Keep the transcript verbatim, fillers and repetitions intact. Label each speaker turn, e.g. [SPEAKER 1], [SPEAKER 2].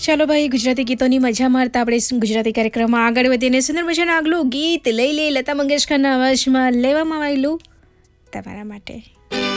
[SPEAKER 1] ચાલો ભાઈ, ગુજરાતી ગીતોની મજા મારતા આપણે ગુજરાતી કાર્યક્રમમાં આગળ વધીને સુંદર મજાનું આગલું ગીત લઈ લે લતા મંગેશકરના અવાજમાં લેવામાં આવેલું તમારા માટે.